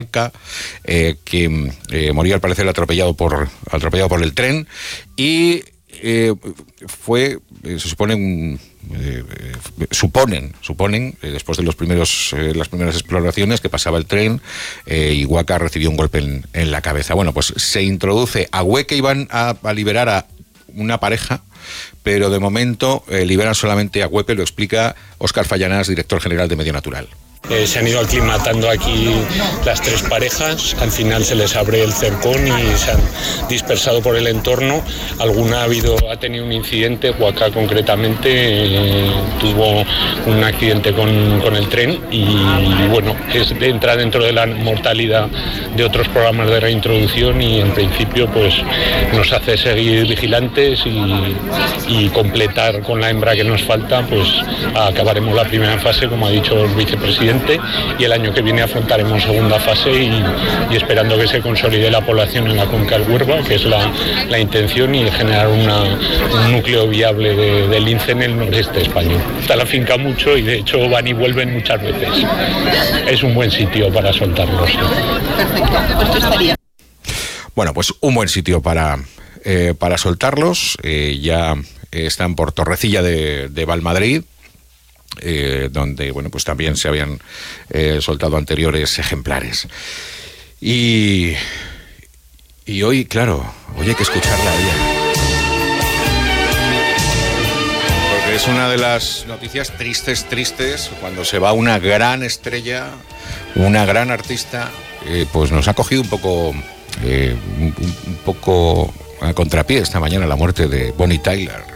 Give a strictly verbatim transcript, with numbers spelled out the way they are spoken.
eh, que eh, moría al parecer atropellado por atropellado por el tren y eh, fue, eh, se supone un, eh, eh, suponen, suponen eh, después de los primeros eh, las primeras exploraciones que pasaba el tren eh, y Huaca recibió un golpe en, en la cabeza. Bueno, pues se introduce a Hueque y van a, a liberar a una pareja, pero de momento eh, liberan solamente a Huepe, lo explica Óscar Fallanás, director general de Medio Natural. Eh, se han ido aclimatando aquí las tres parejas, al final se les abre el cercón y se han dispersado por el entorno. Alguna ha habido, ha tenido un incidente, Huaca concretamente eh, tuvo un accidente con, con el tren y, y bueno, es, entra dentro de la mortalidad de otros programas de reintroducción y en principio pues nos hace seguir vigilantes y, y completar con la hembra que nos falta, pues acabaremos la primera fase, como ha dicho el vicepresidente, y el año que viene afrontaremos segunda fase y, y esperando que se consolide la población en la cuenca del Huerva, que es la, la intención, y generar una, un núcleo viable de, de lince en el noreste español. Está la finca mucho y de hecho van y vuelven muchas veces. Es un buen sitio para soltarlos. Perfecto, pues esto estaría. Bueno, pues un buen sitio para, eh, para soltarlos. Eh, ya están por Torrecilla de, de Valmadrid. Eh, donde bueno pues también se habían eh, soltado anteriores ejemplares y y hoy claro hoy hay que escucharla a ella porque es una de las noticias tristes tristes cuando se va una gran estrella, una gran artista. Eh, pues nos ha cogido un poco eh, un, un poco a contrapié esta mañana la muerte de Bonnie Tyler.